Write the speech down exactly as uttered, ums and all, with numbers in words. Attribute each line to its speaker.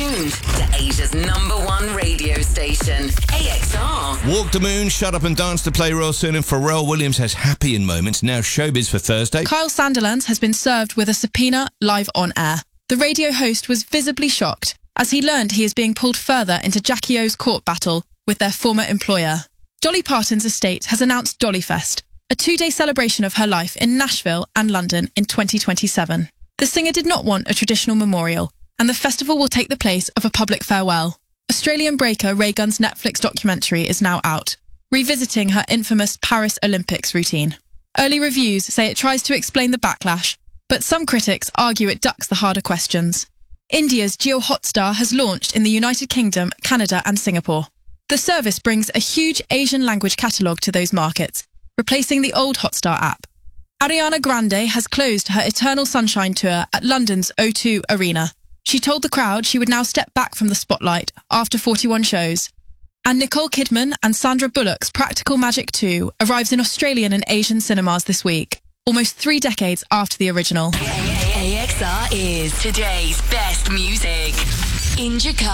Speaker 1: tuned to Asia's number one radio station, A X R.
Speaker 2: Walk the Moon, Shut Up and Dance to play real soon, and Pharrell Williams has Happy in Moments. Now showbiz for Thursday.
Speaker 3: Kyle Sandilands has been served with a subpoena live on air. The radio host was visibly shocked as he learned he is being pulled further into Jackie O's court battle with their former employer. Dolly Parton's estate has announced Dollyfest, a two-day celebration of her life in Nashville and London in twenty twenty-seven. The singer did not want a traditional memorial, and the festival will take the place of a public farewell. Australian breaker Ray Gunn's Netflix documentary is now out, revisiting her infamous Paris Olympics routine. Early reviews say it tries to explain the backlash, but some critics argue it ducks the harder questions. India's Jio Hotstar has launched in the United Kingdom, Canada and Singapore. The service brings a huge Asian language catalogue to those markets, replacing the old Hotstar app. Ariana Grande has closed her Eternal Sunshine tour at London's O two Arena. She told the crowd she would now step back from the spotlight after forty-one shows. And Nicole Kidman and Sandra Bullock's Practical Magic two arrives in Australian and Asian cinemas this week, almost three decades after the original.
Speaker 1: A X R is today's best music in Jakarta.